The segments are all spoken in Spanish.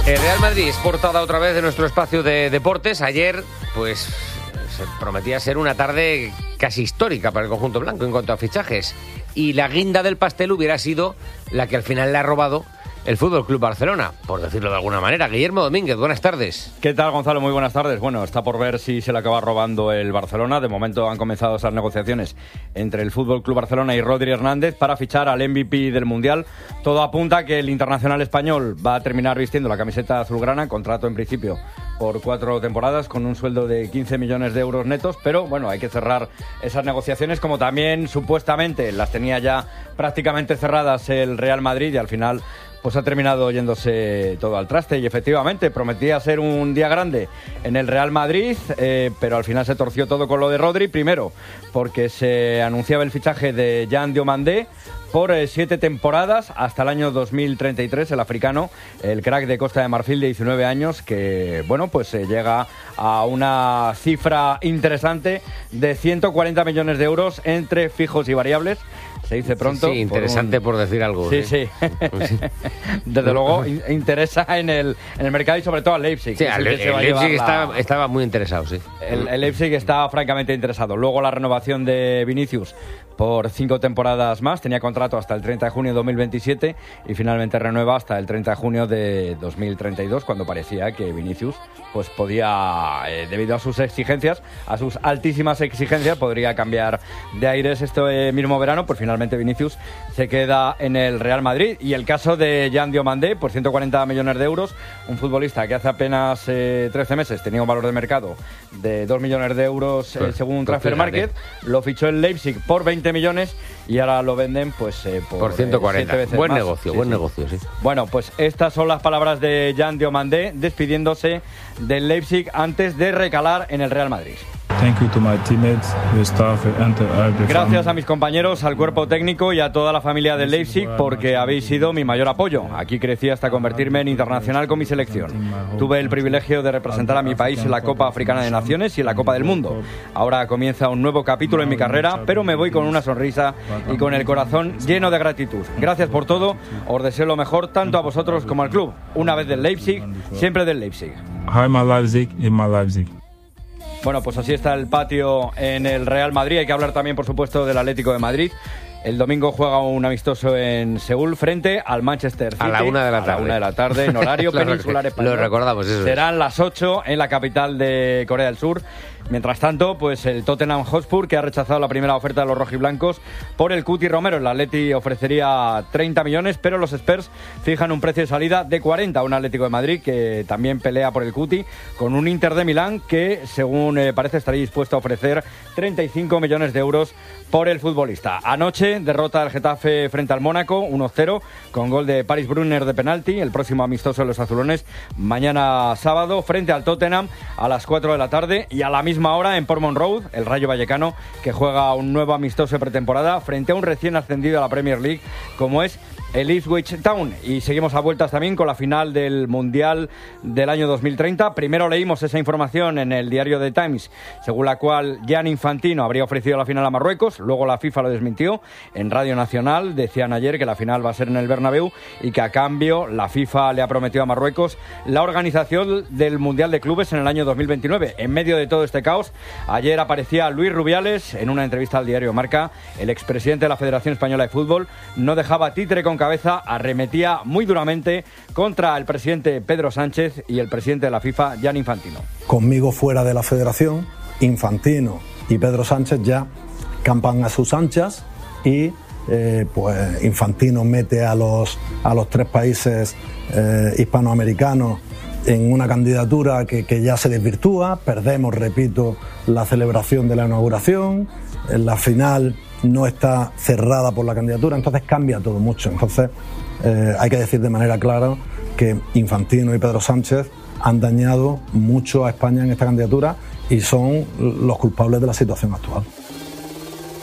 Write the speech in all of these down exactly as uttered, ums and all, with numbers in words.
El Real Madrid es portada otra vez de nuestro espacio de deportes. Ayer, pues, se prometía ser una tarde casi histórica para el conjunto blanco en cuanto a fichajes. Y la guinda del pastel hubiera sido la que al final le ha robado el Fútbol Club Barcelona, por decirlo de alguna manera. Guillermo Domínguez, buenas tardes. ¿Qué tal, Gonzalo? Muy buenas tardes. Bueno, está por ver si se le acaba robando el Barcelona. De momento han comenzado esas negociaciones entre el Fútbol Club Barcelona y Rodri Hernández para fichar al M V P del Mundial. Todo apunta a que el internacional español va a terminar vistiendo la camiseta azulgrana, contrato en principio por cuatro temporadas con un sueldo de quince millones de euros netos, pero bueno, hay que cerrar esas negociaciones, como también supuestamente las tenía ya prácticamente cerradas el Real Madrid, y al final pues ha terminado yéndose todo al traste. Y efectivamente prometía ser un día grande en el Real Madrid, eh, pero al final se torció todo con lo de Rodri. Primero porque se anunciaba el fichaje de Jan Diomandé por eh, siete temporadas hasta el año dos mil treinta y tres, el africano, el crack de Costa de Marfil de diecinueve años, que bueno, pues eh, llega a una cifra interesante de ciento cuarenta millones de euros entre fijos y variables. Se dice pronto. Sí, sí, interesante por, un... por decir algo. Sí, sí. sí. Desde luego in- interesa en el, en el mercado y sobre todo al Leipzig. Sí, el, el, el Leipzig la... estaba, estaba muy interesado, sí. El, el Leipzig está francamente interesado. Luego la renovación de Vinicius por cinco temporadas más. Tenía contrato hasta el treinta de junio de dos mil veintisiete y finalmente renueva hasta el treinta de junio de dos mil treinta y dos, cuando parecía que Vinicius pues podía, eh, debido a sus exigencias, a sus altísimas exigencias, podría cambiar de aires este mismo verano. Pues finalmente Vinicius se queda en el Real Madrid. Y el caso de Jan Diomandé, por ciento cuarenta millones de euros, un futbolista que hace apenas eh, trece meses tenía un valor de mercado de dos millones de euros, eh, según Transfer Market, lo fichó el Leipzig por veinte millones y ahora lo venden pues eh, por, por ciento cuarenta. Eh, veces buen más. negocio, sí, buen sí. negocio, sí. Bueno, pues estas son las palabras de Jan Diomandé despidiéndose del Leipzig antes de recalar en el Real Madrid. Thank you to my teammates, the staff and the Gracias a mis compañeros, al cuerpo técnico y a toda la familia del Leipzig, porque habéis sido mi mayor apoyo. Aquí crecí hasta convertirme en internacional con mi selección. Tuve el privilegio de representar a mi país en la Copa Africana de Naciones y en la Copa del Mundo. Ahora comienza un nuevo capítulo en mi carrera, pero me voy con una sonrisa y con el corazón lleno de gratitud. Gracias por todo, os deseo lo mejor tanto a vosotros como al club. Una vez del Leipzig, siempre del Leipzig. Hi, my Leipzig, in my Leipzig. Bueno, pues así está el patio en el Real Madrid. Hay que hablar también, por supuesto, del Atlético de Madrid. El domingo juega un amistoso en Seúl frente al Manchester City. A la una de la tarde. A la una de la tarde, en horario peninsular español. Lo recordamos, eso. Serán las ocho en la capital de Corea del Sur. Mientras tanto, pues el Tottenham Hotspur, que ha rechazado la primera oferta de los rojiblancos por el Cuti Romero. El Atleti ofrecería treinta millones, pero los Spurs fijan un precio de salida de cuarenta a un Atlético de Madrid que también pelea por el Cuti, con un Inter de Milán que, según eh, parece, estaría dispuesto a ofrecer treinta y cinco millones de euros por el futbolista. Anoche, derrota del Getafe frente al Mónaco, uno cero, con gol de Paris Brunner de penalti. El próximo amistoso de los azulones, mañana sábado, frente al Tottenham a las cuatro de la tarde, y a la misma hora en Portman Road, el Rayo Vallecano, que juega un nuevo amistoso de pretemporada frente a un recién ascendido a la Premier League, como es el Ipswich Town. Y seguimos a vueltas también con la final del Mundial del año dos mil treinta. Primero leímos esa información en el diario The Times, según la cual Gianni Infantino habría ofrecido la final a Marruecos. Luego la FIFA lo desmintió. En Radio Nacional decían ayer que la final va a ser en el Bernabéu y que a cambio la FIFA le ha prometido a Marruecos la organización del Mundial de Clubes en el año dos mil veintinueve. En medio de todo este caos, ayer aparecía Luis Rubiales en una entrevista al diario Marca. El expresidente de la Federación Española de Fútbol no dejaba títere con cabeza, arremetía muy duramente contra el presidente Pedro Sánchez y el presidente de la FIFA, Gianni Infantino. Conmigo fuera de la Federación, Infantino y Pedro Sánchez ya campan a sus anchas y eh, pues Infantino mete a los, a los tres países eh, hispanoamericanos en una candidatura que, que ya se desvirtúa. Perdemos, repito, la celebración de la inauguración, en la final no está cerrada por la candidatura, entonces cambia todo mucho. Entonces eh, hay que decir de manera clara que Infantino y Pedro Sánchez han dañado mucho a España en esta candidatura y son los culpables de la situación actual.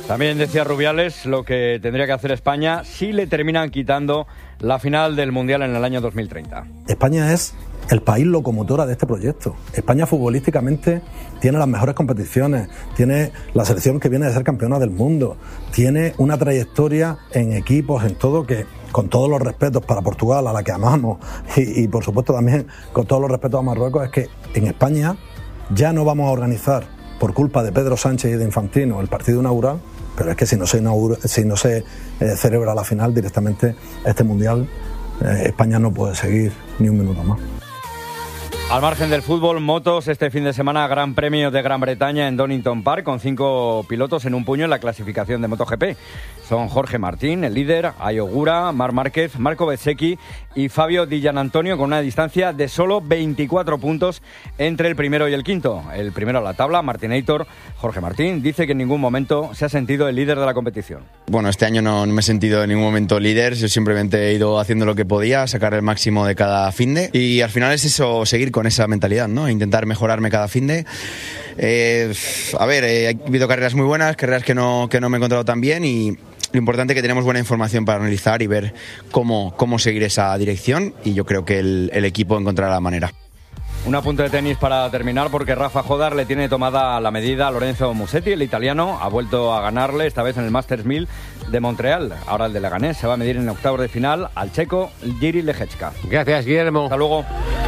También decía Rubiales lo que tendría que hacer España si le terminan quitando la final del Mundial en el año dos mil treinta. España es el país locomotora de este proyecto. España futbolísticamente tiene las mejores competiciones, tiene la selección que viene de ser campeona del mundo, tiene una trayectoria en equipos, en todo, que con todos los respetos para Portugal, a la que amamos, y, y por supuesto también con todos los respetos a Marruecos, es que en España ya no vamos a organizar, por culpa de Pedro Sánchez y de Infantino, el partido inaugural, pero es que si no se, inaugura, si no se eh, celebra la final directamente, este Mundial, eh, España no puede seguir ni un minuto más. Al margen del fútbol, motos, este fin de semana Gran Premio de Gran Bretaña en Donington Park, con cinco pilotos en un puño en la clasificación de MotoGP. Son Jorge Martín, el líder, Ai Ogura, Marc Márquez, Marco Bezzecchi y Fabio Di Giannantonio, con una distancia de solo veinticuatro puntos entre el primero y el quinto. El primero a la tabla, Martinator, Jorge Martín, dice que en ningún momento se ha sentido el líder de la competición. Bueno, este año no, no me he sentido en ningún momento líder, yo simplemente he ido haciendo lo que podía, sacar el máximo de cada finde, y al final es eso, seguir con esa mentalidad, ¿no? Intentar mejorarme cada finde. Eh, a ver, eh, ha habido carreras muy buenas, carreras que no, que no me he encontrado tan bien, y lo importante es que tenemos buena información para analizar y ver cómo, cómo seguir esa dirección, y yo creo que el, el equipo encontrará la manera. Un apunte de tenis para terminar, porque Rafa Jodar le tiene tomada la medida a Lorenzo Musetti, el italiano. Ha vuelto a ganarle, esta vez en el Masters mil de Montreal. Ahora el de Leganés se va a medir en octavos de final al checo Jiří Lehečka. Gracias, Guillermo. Hasta luego.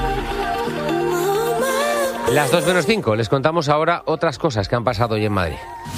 Las dos menos cinco. Les contamos ahora otras cosas que han pasado hoy en Madrid.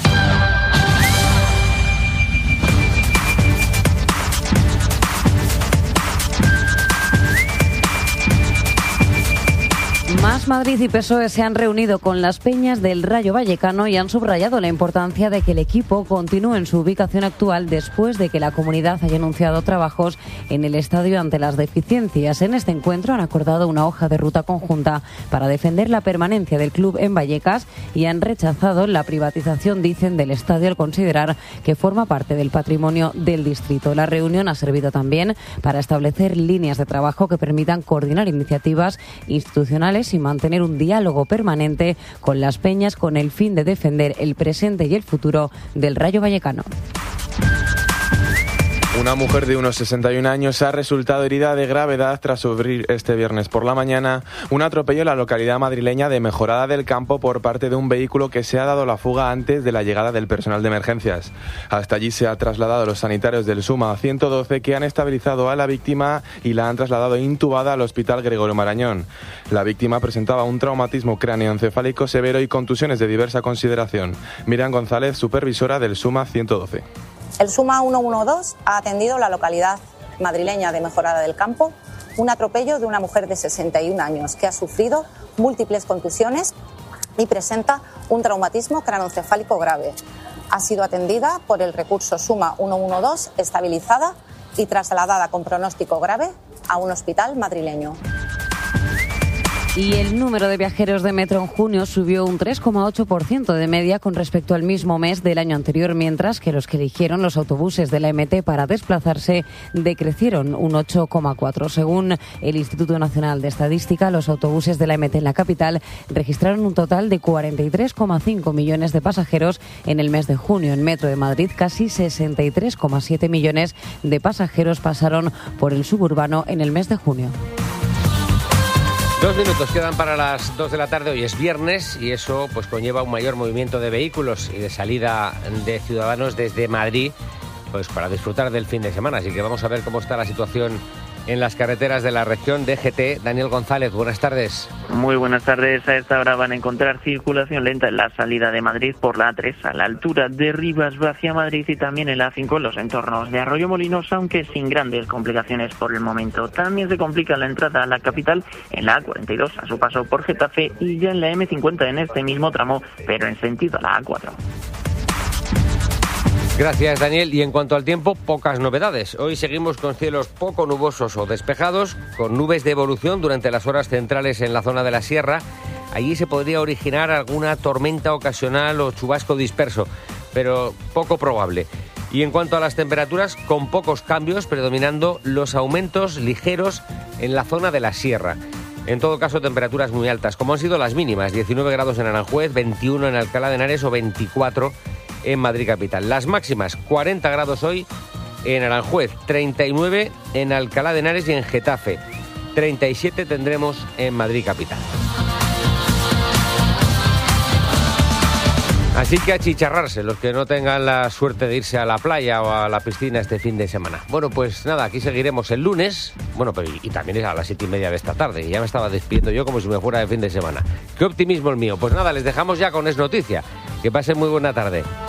Más Madrid y P S O E se han reunido con las peñas del Rayo Vallecano y han subrayado la importancia de que el equipo continúe en su ubicación actual después de que la comunidad haya anunciado trabajos en el estadio ante las deficiencias. En este encuentro han acordado una hoja de ruta conjunta para defender la permanencia del club en Vallecas y han rechazado la privatización, dicen, del estadio al considerar que forma parte del patrimonio del distrito. La reunión ha servido también para establecer líneas de trabajo que permitan coordinar iniciativas institucionales y mantener un diálogo permanente con las peñas con el fin de defender el presente y el futuro del Rayo Vallecano. Una mujer de unos sesenta y un años ha resultado herida de gravedad tras sufrir este viernes por la mañana un atropello en la localidad madrileña de Mejorada del Campo por parte de un vehículo que se ha dado la fuga antes de la llegada del personal de emergencias. Hasta allí se ha trasladado los sanitarios del SUMA ciento doce, que han estabilizado a la víctima y la han trasladado intubada al Hospital Gregorio Marañón. La víctima presentaba un traumatismo cráneoencefálico severo y contusiones de diversa consideración. Miriam González, supervisora del SUMA ciento doce. El SUMA ciento doce ha atendido la localidad madrileña de Mejorada del Campo un atropello de una mujer de sesenta y un años que ha sufrido múltiples contusiones y presenta un traumatismo craneoencefálico grave. Ha sido atendida por el recurso SUMA ciento doce, estabilizada y trasladada con pronóstico grave a un hospital madrileño. Y el número de viajeros de metro en junio subió un tres coma ocho por ciento de media con respecto al mismo mes del año anterior, mientras que los que eligieron los autobuses de la M T para desplazarse decrecieron un ocho coma cuatro por ciento. Según el Instituto Nacional de Estadística, los autobuses de la M T en la capital registraron un total de cuarenta y tres coma cinco millones de pasajeros en el mes de junio. En Metro de Madrid, casi sesenta y tres coma siete millones de pasajeros pasaron por el suburbano en el mes de junio. Dos minutos quedan para las dos de la tarde. Hoy es viernes y eso pues conlleva un mayor movimiento de vehículos y de salida de ciudadanos desde Madrid, pues para disfrutar del fin de semana. Así que vamos a ver cómo está la situación en las carreteras de la región. D G T, Daniel González, buenas tardes. Muy buenas tardes. A esta hora van a encontrar circulación lenta en la salida de Madrid por la A tres a la altura de Rivas hacia Madrid y también en la A cinco en los entornos de Arroyo Molinos, aunque sin grandes complicaciones por el momento. También se complica la entrada a la capital en la A cuarenta y dos a su paso por Getafe y ya en la M cincuenta en este mismo tramo, pero en sentido a la A cuatro. Gracias, Daniel. Y en cuanto al tiempo, pocas novedades. Hoy seguimos con cielos poco nubosos o despejados, con nubes de evolución durante las horas centrales en la zona de la sierra. Allí se podría originar alguna tormenta ocasional o chubasco disperso, pero poco probable. Y en cuanto a las temperaturas, con pocos cambios, predominando los aumentos ligeros en la zona de la sierra. En todo caso, temperaturas muy altas, como han sido las mínimas: diecinueve grados en Aranjuez, veintiuno en Alcalá de Henares o veinticuatro en Madrid capital. Las máximas, cuarenta grados hoy en Aranjuez, treinta y nueve en Alcalá de Henares y en Getafe, treinta y siete tendremos en Madrid capital. Así que a chicharrarse los que no tengan la suerte de irse a la playa o a la piscina este fin de semana. Bueno, pues nada, aquí seguiremos el lunes. Bueno, pero y, y también es a las siete y media de esta tarde. Y ya me estaba despidiendo yo como si me fuera de fin de semana. Qué optimismo el mío. Pues nada, les dejamos ya con Es Noticia. Que pasen muy buena tarde.